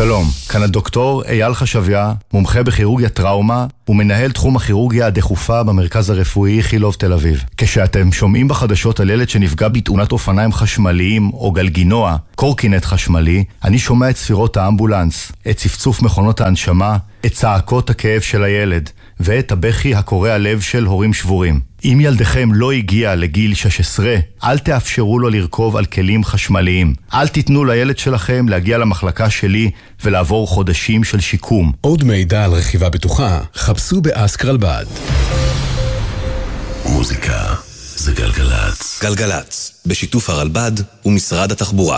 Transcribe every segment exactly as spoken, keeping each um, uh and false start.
שלום, כאן הדוקטור אייל חשביה, מומחה בכירורגיה טראומה ומנהל תחום הכירורגיה הדחופה במרכז הרפואי איכילוב תל אביב. כשאתם שומעים בחדשות על ילד שנפגע בתאונת אופניים חשמליים או גלגינוע, קורקינט חשמלי, אני שומע את ספירות האמבולנס, את צפצוף מכונות ההנשמה, את צעקות הכאב של הילד ואת הבכי הקורע לב של הורים שבורים. אם ילדכם לא הגיע לגיל שש עשרה, אל תאפשרו לו לרכוב על כלים חשמליים. אל תיתנו לילד שלכם להגיע למחלקה שלי ולעבור חודשים של שיקום. עוד מידע על רכיבה בטוחה, חפשו באסק רלב"ד. מוזיקה זה גלגלץ. גלגלץ, בשיתוף הרלב"ד ומשרד התחבורה.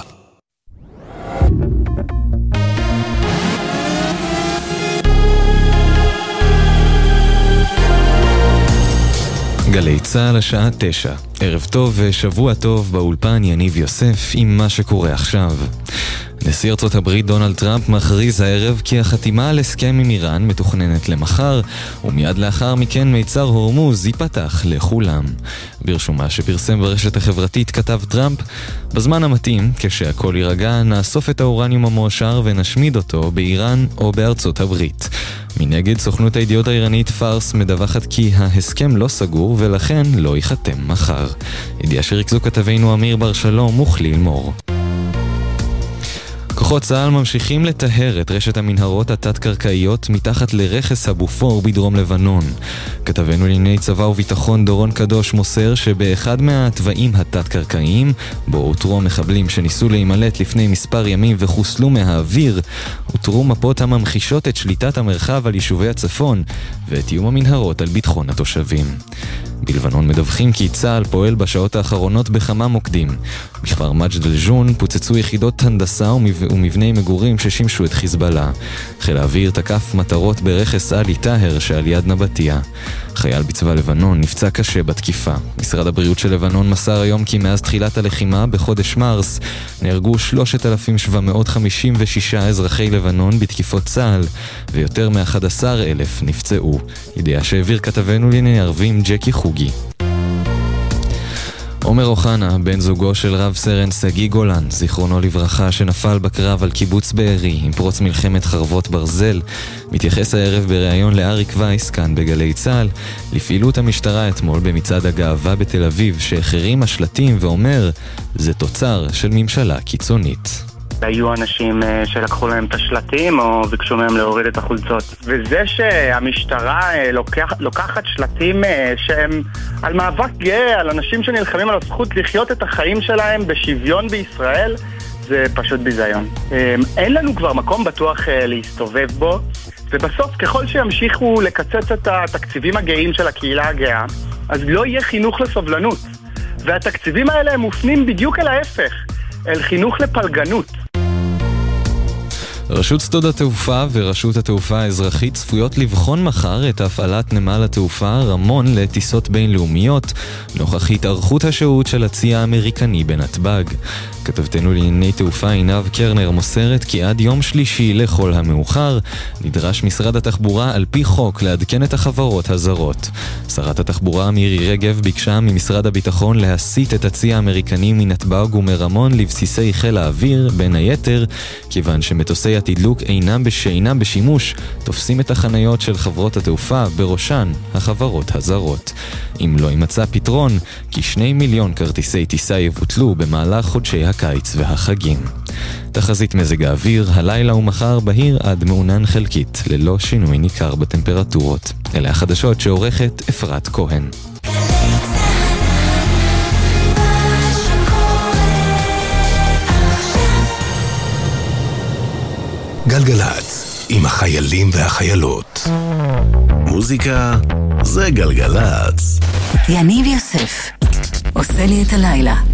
גלי צהל השעה תשע. ערב טוב ושבוע טוב, באולפן יניב יוסף עם מה שקורה עכשיו. נשיא ארצות הברית דונלד טראמפ מכריז הערב כי החתימה על הסכם עם איראן מתוכננת למחר, ומיד לאחר מכן מיצר הורמוז ייפתח לכולם. ברשומה שפרסם ברשת החברתית כתב טראמפ, בזמן המתאים, כשהכל יירגע, נאסוף את האורניום המועשר ונשמיד אותו באיראן או בארצות הברית. מנגד, סוכנות הידיעות האיראנית פארס מדווחת כי ההסכם לא סגור ולכן לא ייחתם מחר. ידיעה שריכזו כתבינו אמיר בר שלום וכליל מור. כוחות צה"ל ממשיכים לטהר את רשת המנהרות התת-קרקעיות מתחת לרכס הבופור בדרום לבנון. כתבנו לענייני צבא וביטחון דורון קדוש מוסר שבאחד מהטבעים התת-קרקעיים, בו הותרו המחבלים שניסו להימלט לפני מספר ימים וחוסלו מהאוויר, הותרו מפות הממחישות את שליטת המרחב על יישובי הצפון ואת איום המנהרות על ביטחון התושבים. בלבנון מדווחים כי צה"ל פועל בשעות האחרונות בכמה מוקדים. בכפר מג'ד אל-ג'ון פוצצו יחידות הנדסה ומבני מגורים ששימשו את חיזבאללה. חיל האוויר תקף מטרות ברכס עלי טהר שעל יד נבטיה. חייל בצבא לבנון נפצע קשה בתקיפה. משרד הבריאות של לבנון מסר היום כי מאז תחילת הלחימה בחודש מרס נהרגו שלושת אלפים שבע מאות חמישים ושישה אזרחי לבנון בתקיפות צה"ל, ויותר מ-אחד עשר אלף נפצעו. ידיעה שהעביר כתבנו לענייני ערבים ג'קי חוגי. עומר אוחנה, בן זוגו של רב סרן סגי גולן, זיכרונו לברכה, שנפל בקרב על קיבוץ בארי עם פרוץ מלחמת חרבות ברזל, מתייחס הערב בריאיון לאריק וייס כאן בגלי צהל לפעילות המשטרה אתמול במצעד הגאווה בתל אביב שהחרים השלטים, ואומר זה תוצר של ממשלה קיצונית. היו אנשים שלקחו להם את השלטים או ביקשו מהם להוריד את החולצות. וזה שהמשטרה לוקח, לוקחת שלטים שהם על מאבק גאה, על אנשים שנלחמים על הזכות לחיות את החיים שלהם בשוויון בישראל, זה פשוט ביזיון. אין לנו כבר מקום בטוח להסתובב בו, ובסוף ככל שימשיכו לקצץ את התקציבים הגאים של הקהילה הגאה, אז לא יהיה חינוך לסובלנות. והתקציבים האלה הם מופנים בדיוק אל ההפך, אל חינוך לפלגנות. רשות שדות התעופה ורשות התעופה האזרחית צפויות לבחון מחר את הפעלת נמל התעופה רמון לטיסות בינלאומיות נוכח התארכות השהות של הצי האמריקני בנתב"ג. כתבתנו לענייני תעופה עינב קרנר מוסרת כי עד יום שלישי לכל המאוחר נדרש משרד התחבורה על פי חוק לעדכן את החברות הזרות. שרת התחבורה מירי רגב ביקשה ממשרד הביטחון להסיט את הצי האמריקני מנתב"ג ומרמון לבסיסי חיל האוויר, בין היתר כיוון שמטוסי התדלוק אינם בשאינם בשימוש תופסים את החניות של חברות התעופה, בראשן החברות הזרות. אם לא יימצא פתרון, כי שני מיליון כרטיסי טיסה יבוטלו במהלך חודשי הקיץ והחגים. תחזית מזג האוויר, הלילה ומחר בהיר עד מעונן חלקית, ללא שינוי ניכר בטמפרטורות. אלה החדשות שעורכת אפרת כהן. גלגלץ, עם החיילים והחיילות. מוזיקה זה גלגלץ. יניב יוסף עושה לי את הלילה.